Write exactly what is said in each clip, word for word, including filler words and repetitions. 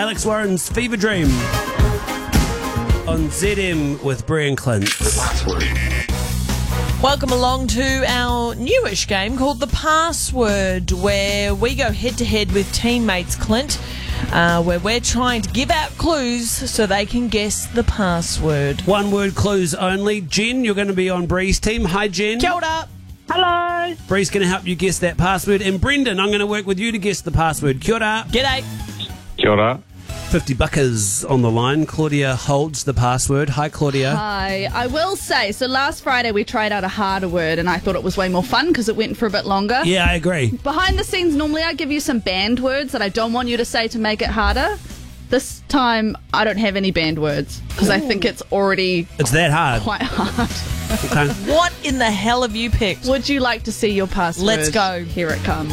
Alex Warren's Fever Dream on Z M with Brian Clint. Welcome along to our newish game called The Password, where we go head-to-head with teammates Clint, uh, where we're trying to give out clues so they can guess the password. One word clues only. Jen, you're going to be on Bree's team. Hi, Jen. Kia ora. Hello. Bree's going to help you guess that password. And Brendan, I'm going to work with you to guess the password. Kia ora. G'day. Kia ora. fifty buckers on the line. Claudia holds the password. Hi, Claudia. Hi. I will say, so last Friday we tried out a harder word and I thought it was way more fun because it went for a bit longer. Yeah, I agree. Behind the scenes, normally I give you some banned words that I don't want you to say to make it harder. This time, I don't have any banned words because I think it's already It's that hard. quite hard. Okay. What in the hell have you picked? Would you like to see your password? Let's go. Here it comes.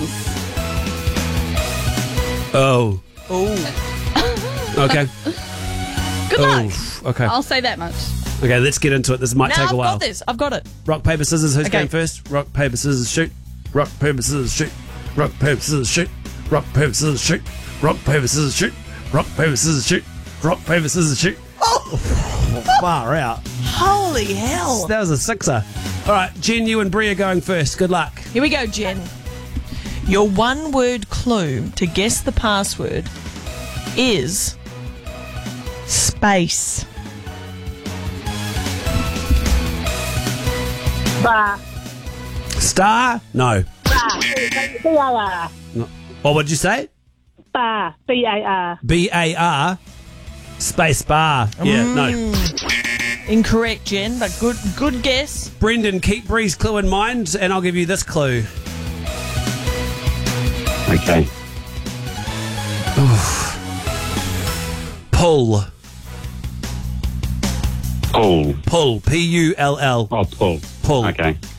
Oh. Ooh. Okay. Good luck. Oof. Okay. I'll say that much. Okay, let's get into it. This might Now take I've a while. got this. I've got it. Rock, paper, scissors. Who's Okay. going first? Rock, paper, scissors, shoot. Rock, paper, scissors, shoot. Rock, paper, scissors, shoot. Rock, paper, scissors, shoot. Rock, paper, scissors, shoot. Rock, paper, scissors, shoot. Rock, paper, scissors, shoot. Oh! Far out. Holy hell. That was a sixer. All right, Jen, you and Brie are going first. Good luck. Here we go, Jen. Your one-word clue to guess the password is space. Bar. Star? No. Bar. B A R. no. What would you say? Bar. B A R. B A R. Space bar. Yeah, no. Incorrect, Jen, but good good guess. Brendan, keep Bree's clue in mind, and I'll give you this clue. Okay. Pull. Pull. Pull. P U L L. Oh, pull. Pull. Okay.